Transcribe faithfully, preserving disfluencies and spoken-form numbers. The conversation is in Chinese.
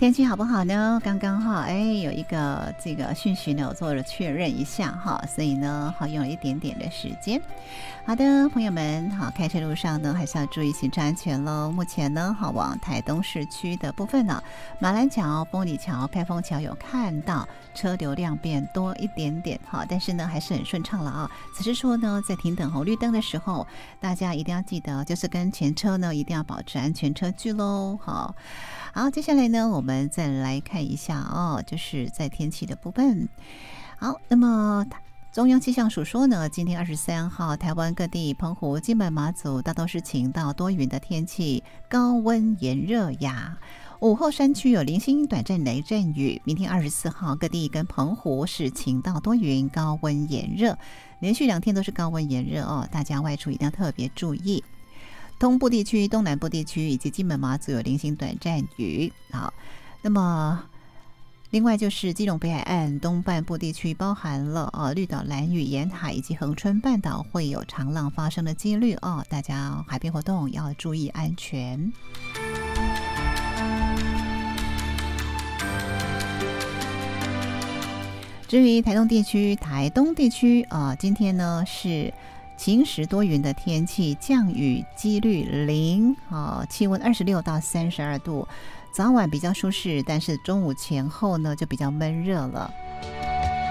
天气好不好呢？刚刚哈，哎，有一个这个讯息呢，我做了确认一下哈，所以呢，好用了一点点的时间。好的，朋友们，好，开车路上呢，还是要注意行车安全喽。目前呢，好往台东市区的部分呢，马兰桥、丰里桥、开封桥有看到车流量变多一点点哈，但是呢，还是很顺畅了啊。只是说呢，在停等红绿灯的时候，大家一定要记得，就是跟前车呢，一定要保持安全车距喽。好。好，接下来呢，我们再来看一下哦，就是在天气的部分。好，那么中央气象署说呢，今天二十三号，台湾各地、澎湖、金门、马祖大都是晴到多云的天气，高温炎热呀。午后山区有零星短暂雷阵雨。明天二十四号，各地跟澎湖是晴到多云，高温炎热，连续两天都是高温炎热哦，大家外出一定要特别注意。东部地区、东南部地区以及金门、马祖有零星短暂雨。好，那么另外就是基隆北海岸东半部地区包含了哦绿岛、兰屿沿海以及恒春半岛会有长浪发生的几率哦，大家海边活动要注意安全。至于台东地区，台东地区啊、呃，今天呢是晴时多云的天气，降雨几率零，哦，气温二十六到三十二度，早晚比较舒适，但是中午前后呢就比较闷热了。